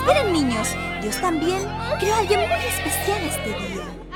Esperen, niños. Dios también creó a alguien muy especial este día.